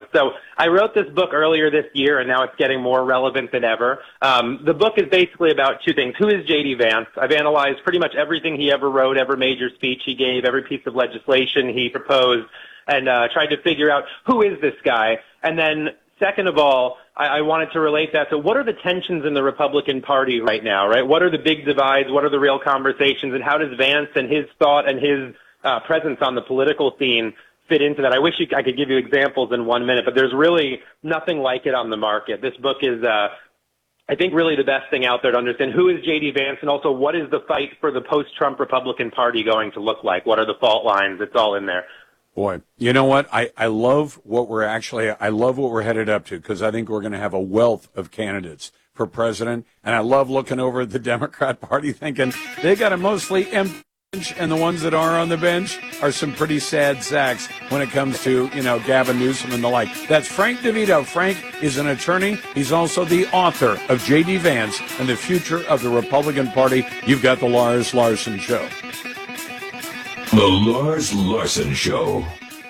So I wrote this book earlier this year, and now it's getting more relevant than ever. The book is basically about two things. Who is J.D. Vance? I've analyzed pretty much everything he ever wrote, every major speech he gave, every piece of legislation he proposed, and tried to figure out who is this guy. And then second of all, I wanted to relate that to what are the tensions in the Republican Party right now, right? What are the big divides? What are the real conversations? And how does Vance and his thought and his presence on the political scene fit into that? I wish I could give you examples in 1 minute, but there's really nothing like it on the market. This book is, I think, really the best thing out there to understand who is J.D. Vance and also what is the fight for the post-Trump Republican Party going to look like? What are the fault lines? It's all in there. Boy, you know what? I love what we're headed up to, because I think we're going to have a wealth of candidates for president. And I love looking over at the Democrat Party thinking they got a mostly empty bench, and the ones that are on the bench are some pretty sad sacks when it comes to, Gavin Newsom and the like. That's Frank DeVito. Frank is an attorney. He's also the author of J.D. Vance and the Future of the Republican Party. You've got the Lars Larson Show. The Lars Larson Show.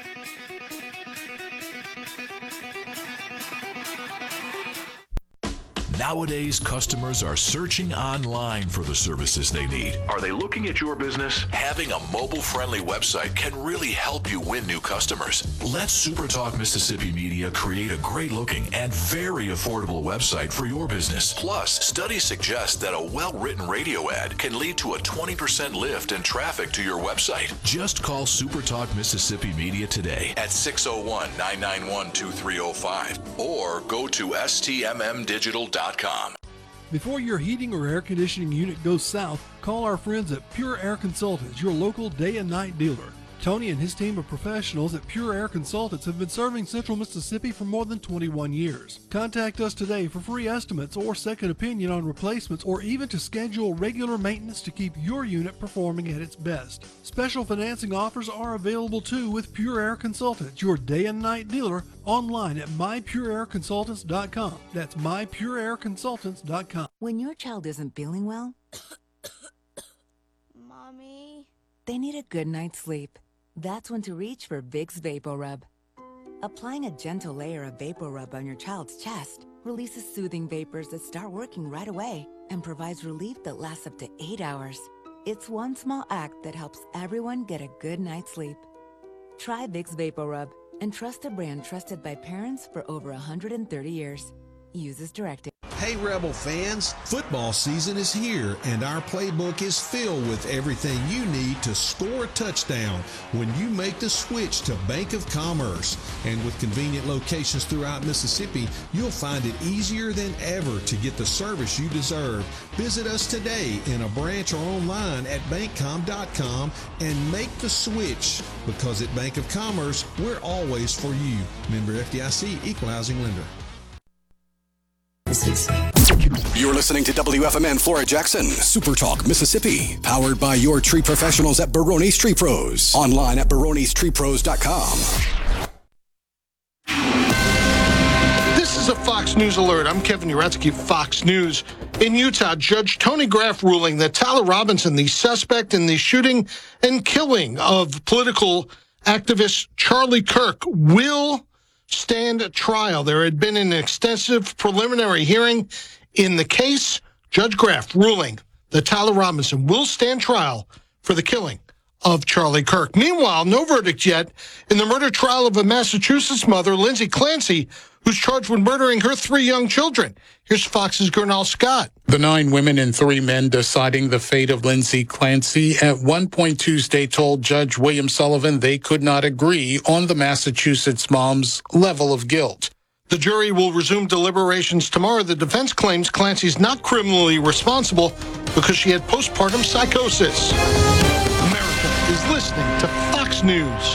Nowadays, customers are searching online for the services they need. Are they looking at your business? Having a mobile-friendly website can really help you win new customers. Let SuperTalk Mississippi Media create a great-looking and very affordable website for your business. Plus, studies suggest that a well-written radio ad can lead to a 20% lift in traffic to your website. Just call SuperTalk Mississippi Media today at 601-991-2305 or go to stmmdigital.com. Before your heating or air conditioning unit goes south, call our friends at Pure Air Consultants, your local day and night dealer. Tony and his team of professionals at Pure Air Consultants have been serving Central Mississippi for more than 21 years. Contact us today for free estimates or second opinion on replacements, or even to schedule regular maintenance to keep your unit performing at its best. Special financing offers are available too with Pure Air Consultants, your day and night dealer, online at mypureairconsultants.com. That's mypureairconsultants.com. When your child isn't feeling well, Mommy, they need a good night's sleep. That's when to reach for Vicks VapoRub. Applying a gentle layer of VapoRub on your child's chest releases soothing vapors that start working right away and provides relief that lasts up to 8 hours. It's one small act that helps everyone get a good night's sleep. Try Vicks VapoRub and trust a brand trusted by parents for over 130 years. Use as directed. Hey Rebel fans, football season is here and our playbook is filled with everything you need to score a touchdown when you make the switch to Bank of Commerce. And with convenient locations throughout Mississippi, you'll find it easier than ever to get the service you deserve. Visit us today in a branch or online at bankcom.com and make the switch, because at Bank of Commerce, we're always for you. Member FDIC, Equal Housing Lender. You're listening to WFMN Flora Jackson, Super Talk Mississippi, powered by your tree professionals at Barone's Tree Pros. Online at baronestreepros.com. This is a Fox News alert. I'm Kevin Uretsky, Fox News. In Utah, Judge Tony Graff ruling that Tyler Robinson, the suspect in the shooting and killing of political activist Charlie Kirk, will stand trial. There had been an extensive preliminary hearing in the case. Judge Graff ruling that Tyler Robinson will stand trial for the killing of Charlie Kirk. Meanwhile, no verdict yet in the murder trial of a Massachusetts mother, Lindsay Clancy, who's charged with murdering her 3 young children. Here's Fox's Gernal Scott. The 9 women and 3 men deciding the fate of Lindsay Clancy at one point Tuesday told Judge William Sullivan they could not agree on the Massachusetts mom's level of guilt. The jury will resume deliberations tomorrow. The defense claims Clancy's not criminally responsible because she had postpartum psychosis. America is listening to Fox News.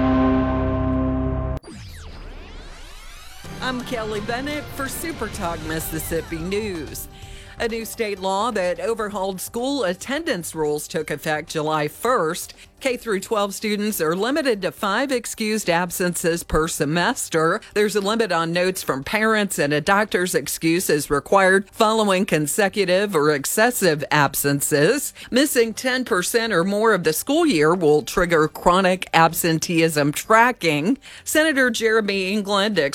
I'm Kelly Bennett for Super Talk Mississippi News. A new state law that overhauled school attendance rules took effect July 1st. K-12 students are limited to 5 excused absences per semester. There's a limit on notes from parents, and a doctor's excuse is required following consecutive or excessive absences. Missing 10% or more of the school year will trigger chronic absenteeism tracking. Senator Jeremy England